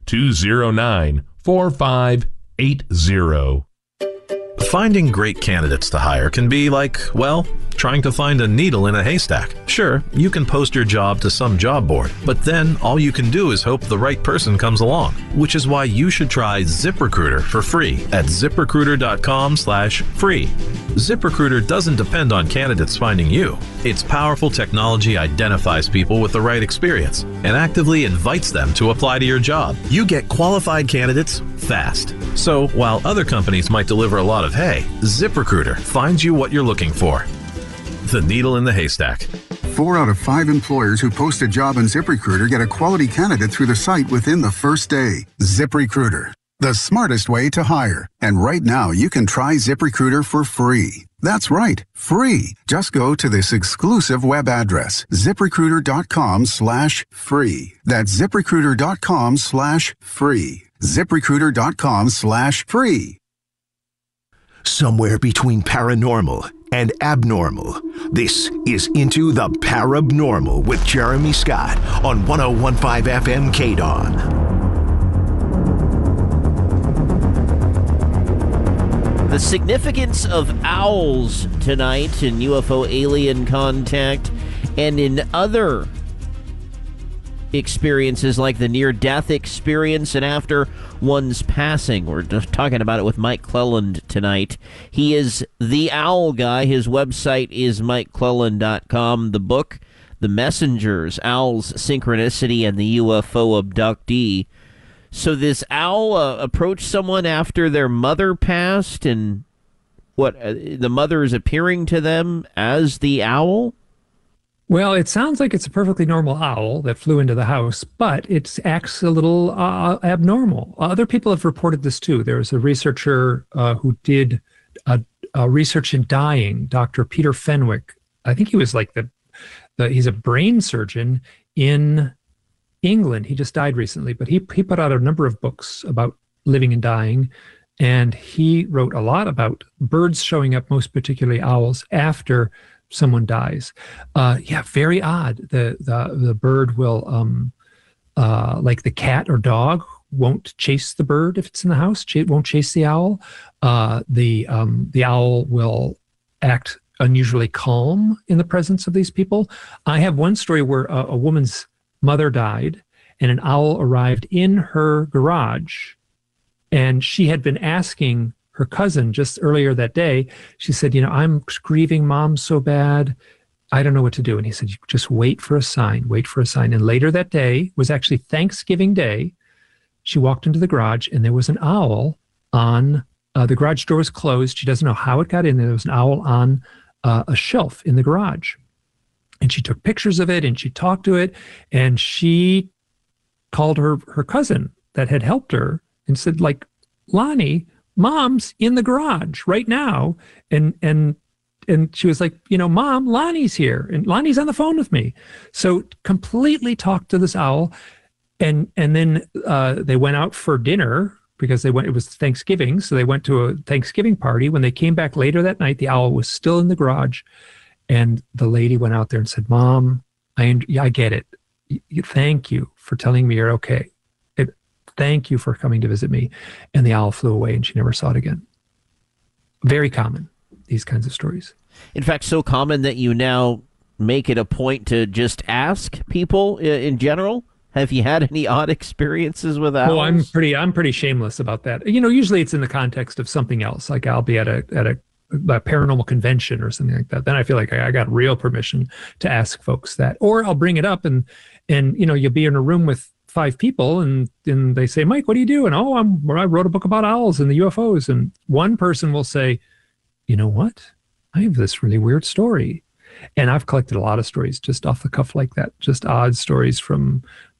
888-209-4580. Finding great candidates to hire can be like, well, trying to find a needle in a haystack. Sure, you can post your job to some job board, but then all you can do is hope the right person comes along, which is why you should try ZipRecruiter for free at ZipRecruiter.com/free. ZipRecruiter doesn't depend on candidates finding you. Its powerful technology identifies people with the right experience and actively invites them to apply to your job. You get qualified candidates fast. So while other companies might deliver a lot of hay, ZipRecruiter finds you what you're looking for. The needle in the haystack. 4 out of 5 employers who post a job on ZipRecruiter get a quality candidate through the site within the first day. ZipRecruiter, the smartest way to hire. And right now, you can try ZipRecruiter for free. That's right, free. Just go to this exclusive web address, ZipRecruiter.com/free. That's ZipRecruiter.com/free. ZipRecruiter.com/free. Somewhere between paranormal and abnormal, this is Into the Parabnormal with Jeremy Scott on 101.5 FM KDON. The significance of owls tonight in UFO alien contact and in other experiences like the near-death experience and after one's passing. We're just talking about it with Mike Clelland tonight. He is the Owl Guy. His website is MikeClelland.com. The book, The Messengers, Owls, Synchronicity, and the UFO Abductee. So this owl approached someone after their mother passed, and the mother is appearing to them as the owl? Well, it sounds like it's a perfectly normal owl that flew into the house, but it acts a little abnormal. Other people have reported this too. There was a researcher who did research in dying, Dr. Peter Fenwick. I think he was like he's a brain surgeon in England. He just died recently, but he put out a number of books about living and dying, and he wrote a lot about birds showing up, most particularly owls, after someone dies. Very odd. The bird will, like the cat or dog, won't chase the bird if it's in the house. Won't chase the owl. The owl will act unusually calm in the presence of these people. I have one story where a woman's mother died, and an owl arrived in her garage, and she had been asking her cousin just earlier that day. She said, I'm grieving mom so bad. I don't know what to do. And he said, just wait for a sign, wait for a sign. And later that day was actually Thanksgiving Day. She walked into the garage and there was an owl on, the garage door was closed. She doesn't know how it got in there. There was an owl on a shelf in the garage. And she took pictures of it and she talked to it. And she called her cousin that had helped her and said, Lonnie, Mom's in the garage right now. And she was like, Mom, Lonnie's here. And Lonnie's on the phone with me. So completely talked to this owl. And then they went out for dinner because it was Thanksgiving. So they went to a Thanksgiving party. When they came back later that night, the owl was still in the garage. And the lady went out there and said, Mom, I get it. Thank you for telling me you're okay. Thank you for coming to visit me. And the owl flew away and she never saw it again. Very common, these kinds of stories. In fact, so common that you now make it a point to just ask people in general. Have you had any odd experiences with owls? Oh, I'm pretty shameless about that. Usually it's in the context of something else. Like I'll be at a paranormal convention or something like that. Then I feel like I got real permission to ask folks that. Or I'll bring it up and you'll be in a room with 5 people and they say, Mike, what do you do? And I wrote a book about owls and the UFOs. And one person will say, you know what? I have this really weird story. And I've collected a lot of stories just off the cuff like that, just odd stories from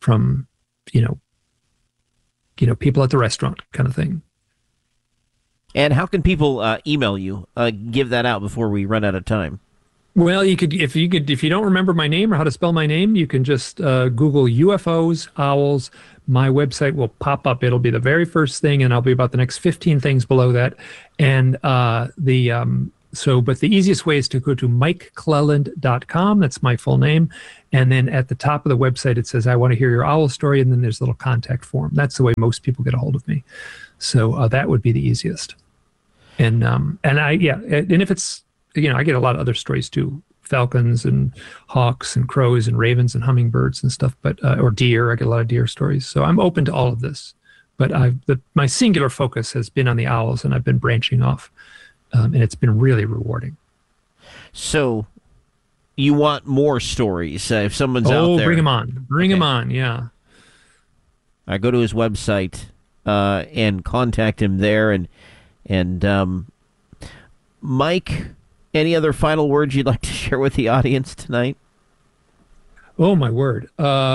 people at the restaurant kind of thing. And how can people email you? Give that out before we run out of time. Well, if you don't remember my name or how to spell my name, you can just Google UFOs, owls. My website will pop up. It'll be the very first thing, and I'll be about the next 15 things below that. And But the easiest way is to go to mikecleland.com. That's my full name. And then at the top of the website, it says, I want to hear your owl story. And then there's a little contact form. That's the way most people get a hold of me. So that would be the easiest. And if it's, I get a lot of other stories too. Falcons and hawks and crows and ravens and hummingbirds and stuff, or deer. I get a lot of deer stories. So I'm open to all of this. But my singular focus has been on the owls, and I've been branching off. And it's been really rewarding. So you want more stories if someone's out there? Bring them on. Bring them on, yeah. I go to his website and contact him there. And Mike, any other final words you'd like to share with the audience tonight? Oh, my word.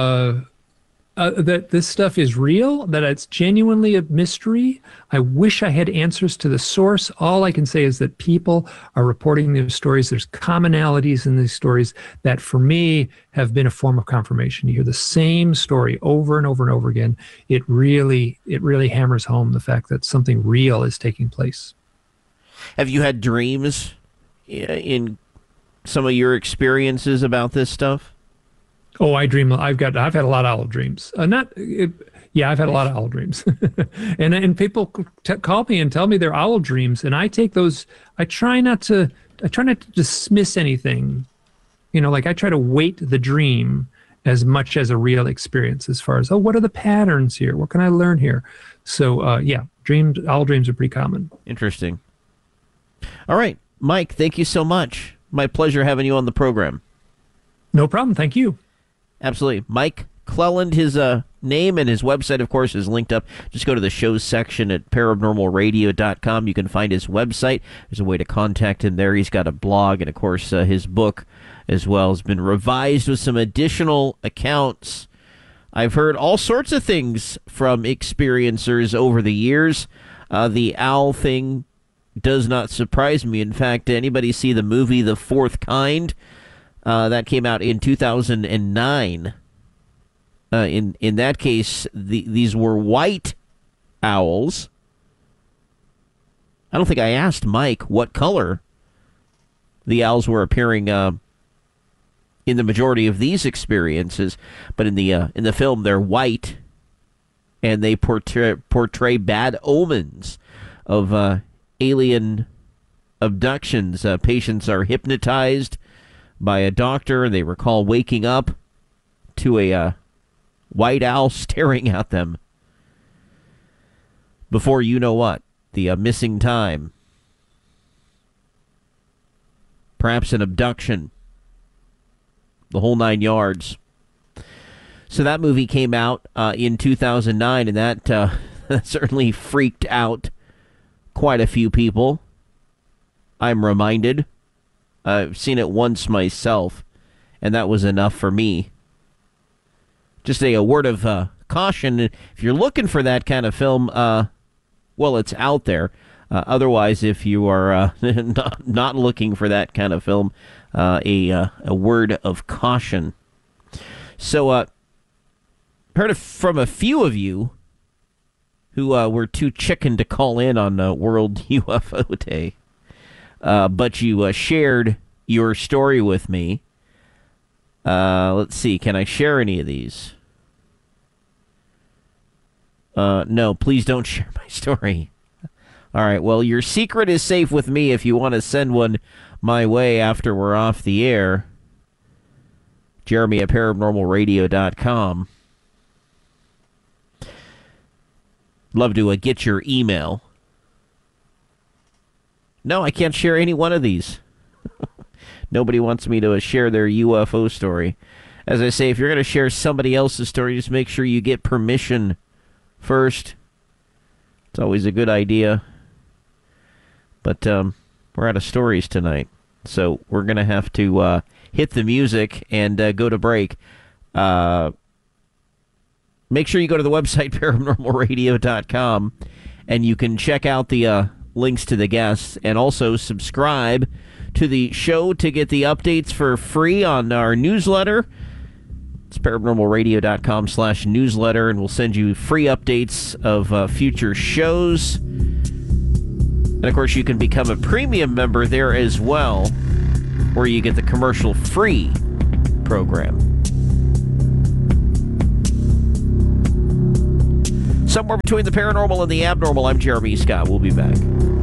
That this stuff is real, that it's genuinely a mystery. I wish I had answers to the source. All I can say is that people are reporting their stories. There's commonalities in these stories that, for me, have been a form of confirmation. You hear the same story over and over and over again. It really hammers home the fact that something real is taking place. Have you had dreams in some of your experiences about this stuff? Oh, I dream. I've had a lot of owl dreams. I've had a lot of owl dreams, and people call me and tell me they're owl dreams, and I take those. I try not to dismiss anything, like I try to weight the dream as much as a real experience. As far as what are the patterns here? What can I learn here? So owl dreams are pretty common. Interesting. All right, Mike. Thank you so much. My pleasure having you on the program. No problem. Thank you. Absolutely. Mike Cleland, his name and his website, of course, is linked up. Just go to the shows section at paranormalradio.com. You can find his website. There's a way to contact him there. He's got a blog, and, of course, his book as well has been revised with some additional accounts. I've heard all sorts of things from experiencers over the years. The owl thing does not surprise me. In fact, anybody see the movie The Fourth Kind? That came out in 2009. In that case, these were white owls. I don't think I asked Mike what color the owls were appearing in the majority of these experiences, but in the film they're white, and they portray bad omens of alien abductions. Patients are hypnotized by a doctor, and they recall waking up to a white owl staring at them. Before you know what, the missing time, perhaps an abduction, the whole 9 yards. So that movie came out in 2009, and that certainly freaked out quite a few people. I'm reminded. I've seen it once myself, and that was enough for me. Just a word of caution. If you're looking for that kind of film, well, it's out there. Otherwise, if you are not looking for that kind of film, a word of caution. So, heard from a few of you who were too chicken to call in on World UFO Day. But you shared your story with me. Let's see. Can I share any of these? No, please don't share my story. All right. Well, your secret is safe with me if you want to send one my way after we're off the air. Jeremy at paranormalradio.com. Love to get your email. No, I can't share any one of these. Nobody wants me to share their UFO story. As I say, if you're going to share somebody else's story, just make sure you get permission first. It's always a good idea. But we're out of stories tonight, so we're going to have to hit the music and go to break. Make sure you go to the website, paranormalradio.com, and you can check out the links to the guests, and also subscribe to the show to get the updates for free on our newsletter. It's paranormalradio.com/newsletter, and we'll send you free updates of future shows. And, of course, you can become a premium member there as well, where you get the commercial-free program. Somewhere between the paranormal and the abnormal, I'm Jeremy Scott. We'll be back.